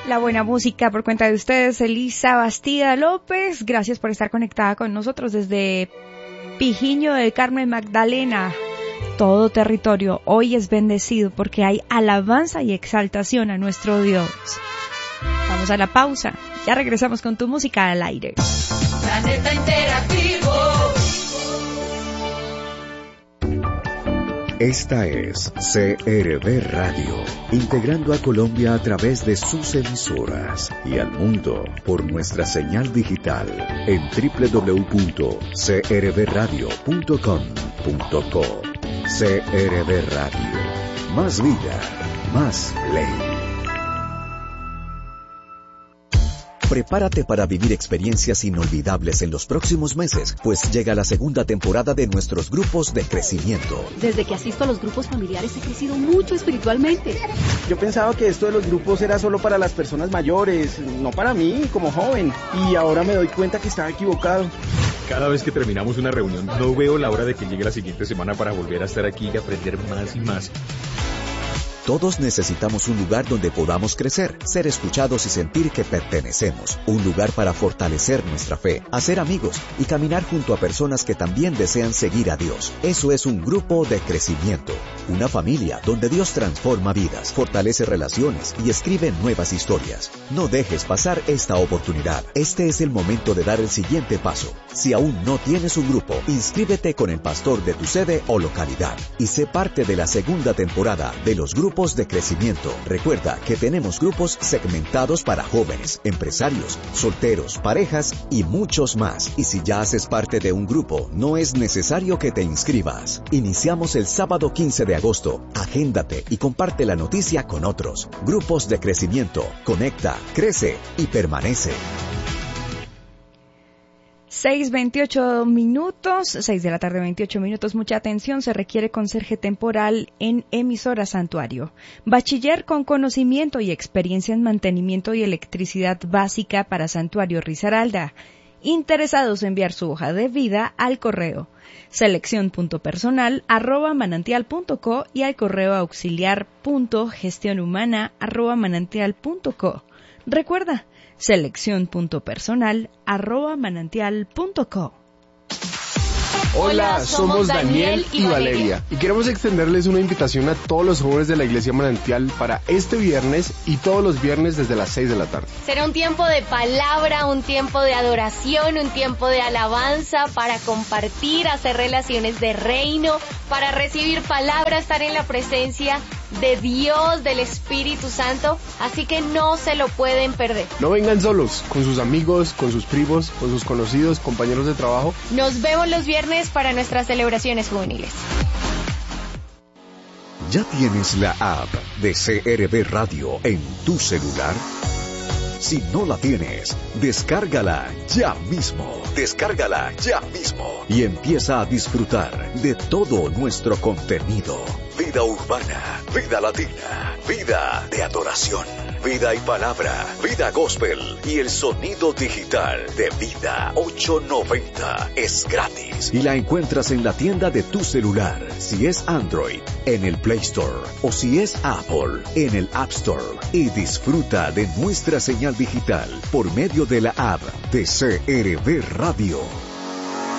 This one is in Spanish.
La buena música por cuenta de ustedes, Elisa Bastida López. Gracias por estar conectada con nosotros desde Pijiño del Carmen Magdalena. Todo territorio hoy es bendecido porque hay alabanza y exaltación a nuestro Dios. Vamos a la pausa. Ya regresamos con tu música al aire. Planeta Interactivo. Esta es CRB Radio, integrando a Colombia a través de sus emisoras y al mundo por nuestra señal digital en www.crbradio.com.co. CRB Radio, más vida, más play. Prepárate para vivir experiencias inolvidables en los próximos meses, pues llega la segunda temporada de nuestros grupos de crecimiento. Desde que asisto a los grupos familiares he crecido mucho espiritualmente. Yo pensaba que esto de los grupos era solo para las personas mayores, no para mí como joven, y ahora me doy cuenta que estaba equivocado. Cada vez que terminamos una reunión no veo la hora de que llegue la siguiente semana para volver a estar aquí y aprender más y más. Todos necesitamos un lugar donde podamos crecer, ser escuchados y sentir que pertenecemos. Un lugar para fortalecer nuestra fe, hacer amigos y caminar junto a personas que también desean seguir a Dios. Eso es un grupo de crecimiento. Una familia donde Dios transforma vidas, fortalece relaciones y escribe nuevas historias. No dejes pasar esta oportunidad. Este es el momento de dar el siguiente paso. Si aún no tienes un grupo, inscríbete con el pastor de tu sede o localidad y sé parte de la segunda temporada de los grupos de crecimiento. Recuerda que tenemos grupos segmentados para jóvenes, empresarios, solteros, parejas y muchos más. Y si ya haces parte de un grupo, no es necesario que te inscribas. Iniciamos el sábado 15 de agosto. Agéndate y comparte la noticia con otros. Grupos de crecimiento. Conecta, crece y permanece. 6:28, 6 de la tarde, 28 minutos. Mucha atención, se requiere conserje temporal en emisora Santuario. Bachiller con conocimiento y experiencia en mantenimiento y electricidad básica para Santuario Risaralda. Interesados en enviar su hoja de vida al correo seleccion.personal@manantial.co y al correo auxiliar.gestionhumana@manantial.co. Recuerda, seleccion.personal@manantial.co. Hola, somos Daniel y Valeria y queremos extenderles una invitación a todos los jóvenes de la Iglesia Manantial para este viernes y todos los viernes desde las 6 de la tarde. Será un tiempo de palabra, un tiempo de adoración, un tiempo de alabanza para compartir, hacer relaciones de reino, para recibir palabra, estar en la presencia de Dios, del Espíritu Santo, así que no se lo pueden perder. No vengan solos, con sus amigos, con sus primos, con sus conocidos, compañeros de trabajo. Nos vemos los viernes para nuestras celebraciones juveniles. ¿Ya tienes la app de CRB Radio en tu celular? Si no la tienes, descárgala ya mismo. Descárgala ya mismo y empieza a disfrutar de todo nuestro contenido. Vida urbana, vida latina, vida de adoración, vida y palabra, vida gospel y el sonido digital de Vida 890 es gratis y la encuentras en la tienda de tu celular. Si es Android, en el Play Store o si es Apple, en el App Store. Y disfruta de nuestra señal digital por medio de la app de CRB Radio.